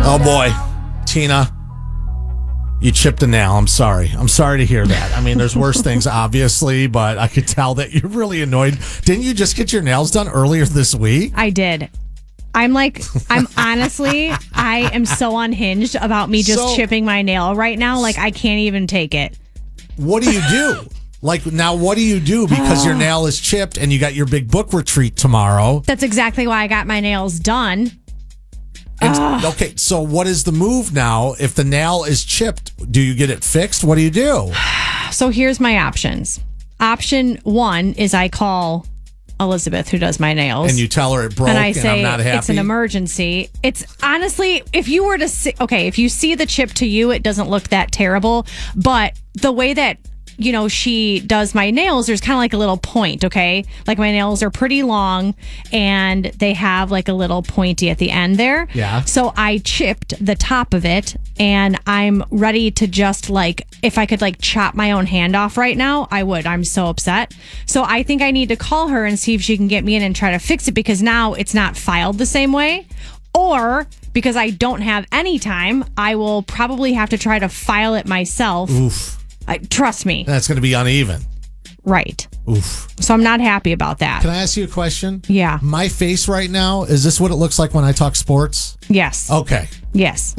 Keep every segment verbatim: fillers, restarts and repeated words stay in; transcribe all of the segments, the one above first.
Oh, boy. Tina, you chipped a nail. I'm sorry. I'm sorry to hear that. I mean, there's worse things, obviously, but I could tell that you're really annoyed. Didn't you just get your nails done earlier this week? I did. I'm like, I'm honestly, I am so unhinged about me just So- chipping my nail right now. Like, I can't even take it. What do you do? Like, now, what do you do? Because your nail is chipped and you got your big book retreat tomorrow. That's exactly why I got my nails done. And, okay, so what is the move now? If the nail is chipped, do you get it fixed? What do you do? So here's my options. Option one is I call Elizabeth, who does my nails. And you tell her it broke and I and say I'm not happy? it's an emergency. It's honestly, if you were to see, okay, if you see the chip to you, it doesn't look that terrible. But the way that, you know, she does my nails, there's kind of like a little point, okay? Like my nails are pretty long and they have like a little pointy at the end there. Yeah. So I chipped the top of it and I'm ready to just like, if I could like chop my own hand off right now, I would. I'm so upset. So I think I need to call her and see if she can get me in and try to fix it because now it's not filed the same way. Or because I don't have any time, I will probably have to try to file it myself. Oof. I, trust me. That's going to be uneven. Right. Oof. So I'm not happy about that. Can I ask you a question? Yeah. My face right now, is this what it looks like when I talk sports? Yes. Okay. Yes.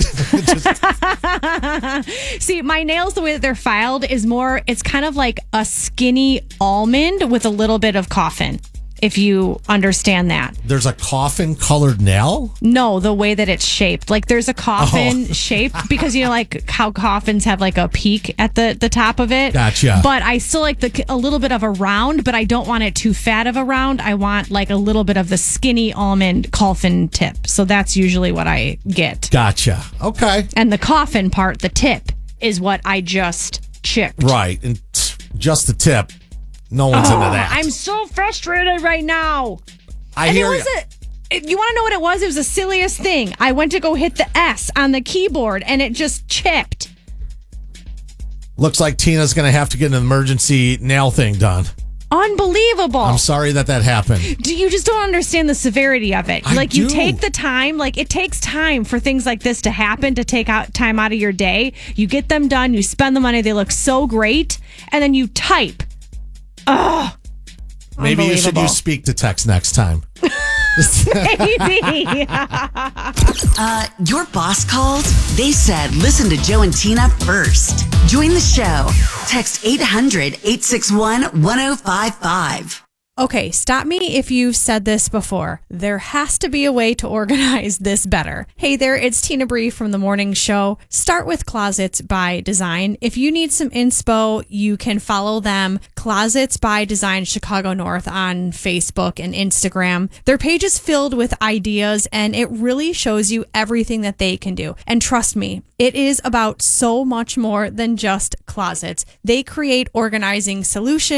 See, my nails, the way that they're filed is more, it's kind of like a skinny almond with a little bit of coffin, if you understand that. There's a coffin colored nail? No, the way that it's shaped. Like there's a coffin Oh. shape because, you know, like how coffins have like a peak at the, the top of it. Gotcha. But I still like the a little bit of a round, but I don't want it too fat of a round. I want like a little bit of the skinny almond coffin tip. So that's usually what I get. Gotcha. Okay. And the coffin part, the tip, is what I just chipped. Right. And t- just the tip. No one's Oh, into that. I'm so frustrated right now. I and hear it was you. a, you want to know what it was? It was the silliest thing. I went to go hit the S on the keyboard and it just chipped. Looks like Tina's going to have to get an emergency nail thing done. Unbelievable. I'm sorry that that happened. Do you just don't understand the severity of it? I like you do. take the time, like it takes time for things like this to happen, to take out time out of your day. You get them done, you spend the money, they look so great, and then you type. Ugh. Maybe you should Unbelievable. use speak to text next time. Maybe. Uh, your boss called? They said listen to Joe and Tina first. Join the show. Text eight hundred, eight six one, one oh five five. Okay, stop me if you've said this before. There has to be a way to organize this better. Hey there, it's Tina Bree from The Morning Show. Start with Closets by Design. If you need some inspo, you can follow them, Closets by Design Chicago North, on Facebook and Instagram. Their page is filled with ideas and it really shows you everything that they can do. And trust me, it is about so much more than just closets. They create organizing solutions